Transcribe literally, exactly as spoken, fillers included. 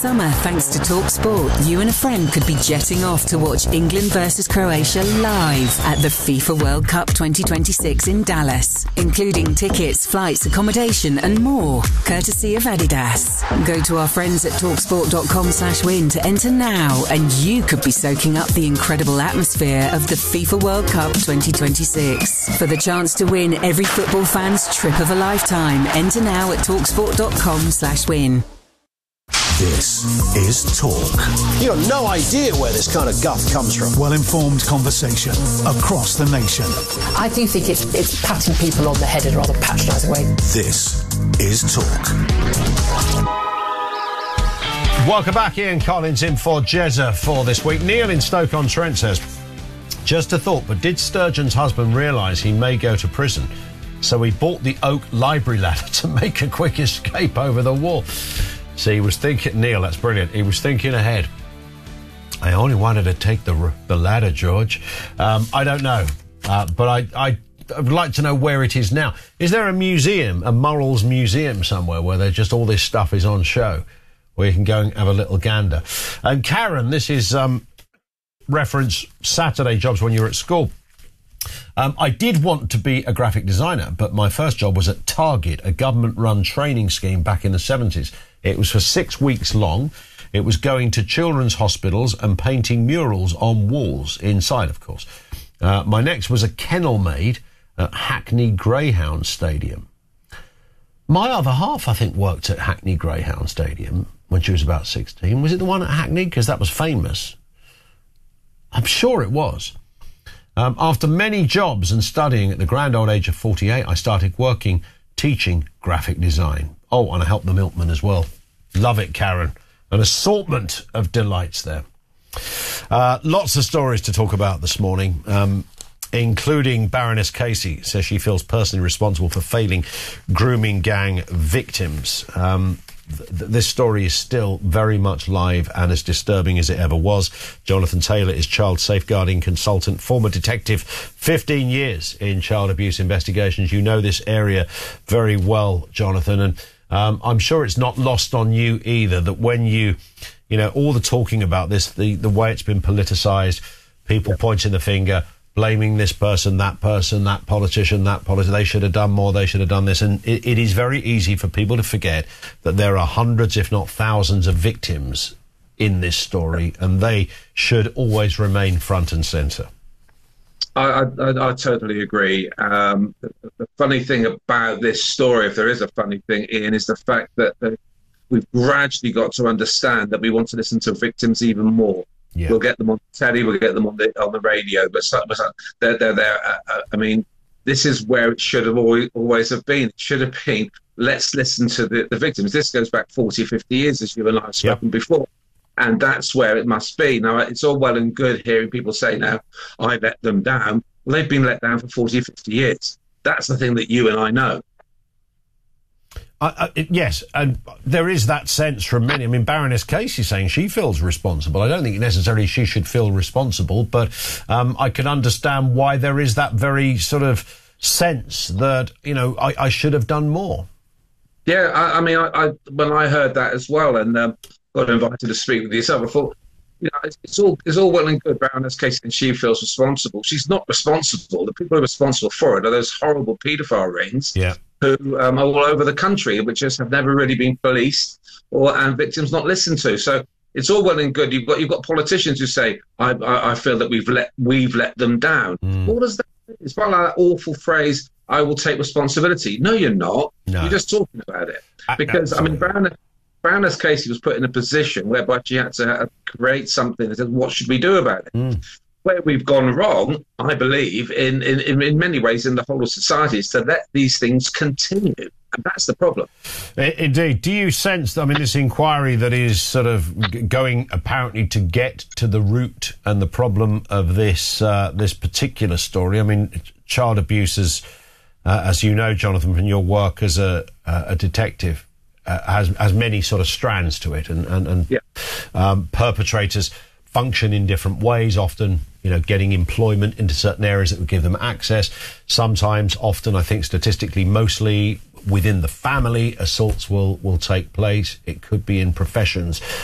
summer, thanks to TalkSport, you and a friend could be jetting off to watch England versus Croatia live at the FIFA World Cup twenty twenty-six in Dallas, including tickets, flights, accommodation and more, courtesy of Adidas. Go to our friends at talksport.com slash win to enter now, and you could be soaking up the incredible atmosphere of the FIFA World Cup twenty twenty-six. For the chance to win every football fan's trip of a lifetime, enter now at talksport.com slash win. This is Talk. You have no idea where this kind of guff comes from. Well-informed conversation across the nation. I do think it's, it's patting people on the head in a rather patronising way. This is Talk. Welcome back, Ian Collins in for Jezza for this week. Neil in Stoke-on-Trent says, just a thought, but did Sturgeon's husband realise he may go to prison? So he bought the oak library ladder to make a quick escape over the wall. So he was thinking, Neil, that's brilliant. He was thinking ahead. I only wanted to take the the ladder, George. Um, I don't know, uh, but I, I I would like to know where it is now. Is there a museum, a morals museum somewhere where there just all this stuff is on show, where you can go and have a little gander? And Karen, this is um, reference Saturday jobs when you were at school. Um, I did want to be a graphic designer, but my first job was at Target, a government-run training scheme back in the seventies. It was for six weeks long. It was going to children's hospitals and painting murals on walls, inside, of course. Uh, my next was a kennel maid at Hackney Greyhound Stadium. My other half, I think, worked at Hackney Greyhound Stadium when she was about sixteen. Was it the one at Hackney? Because that was famous. I'm sure it was. Um, after many jobs and studying at the grand old age of forty-eight, I started working teaching graphic design. Oh, and I helped the milkman as well. Love it, Karen. An assortment of delights there. Uh, lots of stories to talk about this morning, um, including Baroness Casey says she feels personally responsible for failing grooming gang victims. Um, th- this story is still very much live and as disturbing as it ever was. Jonathan Taylor is child safeguarding consultant, former detective, fifteen years in child abuse investigations. You know this area very well, Jonathan, and um, I'm sure it's not lost on you either that when you, you know, all the talking about this, the, the way it's been politicised, people yeah. pointing the finger, blaming this person, that person, that politician, that politician, they should have done more, they should have done this. And it, it is very easy for people to forget that there are hundreds, if not thousands, of victims in this story, and they should always remain front and centre. I, I, I totally agree. Um, the, the funny thing about this story, if there is a funny thing, Ian, is the fact that the, we've gradually got to understand that we want to listen to victims even more. Yeah. We'll get them on telly, we'll get them on the on the radio, but, so, but so, they're they're there. Uh, uh, I mean, this is where it should have always, always have been. It should have been, let's listen to the, the victims. This goes back forty, fifty years, as you and I have spoken yep. before. And that's where it must be. Now, it's all well and good hearing people say now, I let them down. Well, they've been let down for forty, fifty years. That's the thing that you and I know. Uh, uh, yes, and there is that sense from many. I mean, Baroness Casey saying she feels responsible. I don't think necessarily she should feel responsible, but um, I can understand why there is that very sort of sense that, you know, I, I should have done more. Yeah, I, I mean, I, I when I heard that as well, and um, got invited to speak with yourself, I thought, you know, it's, it's all it's all well and good, Baroness Casey, and she feels responsible. She's not responsible. The people who are responsible for it are those horrible paedophile rings. Yeah. Who um, are all over the country, which just have never really been policed or and victims not listened to. So it's all well and good. You've got you've got politicians who say, "I I, I feel that we've let we've let them down." Mm. What does that mean? It's part of that awful phrase, "I will take responsibility." No, you're not. No. You're just talking about it. Because I, I mean, Baroness, Baroness Casey was put in a position whereby she had to create something that said, "What should we do about it?" Mm. Where we've gone wrong, I believe, in, in, in many ways in the whole of society, is to let these things continue. And that's the problem. Indeed. Do you sense, I mean, this inquiry that is sort of going apparently to get to the root and the problem of this uh, this particular story? I mean, child abuse, is, uh, as you know, Jonathan, from your work as a, uh, a detective, uh, has, has many sort of strands to it. And, and, and yeah. um, perpetrators function in different ways, often, you know, getting employment into certain areas that would give them access. Sometimes, often, I think statistically, mostly within the family, assaults will, will take place. It could be in professions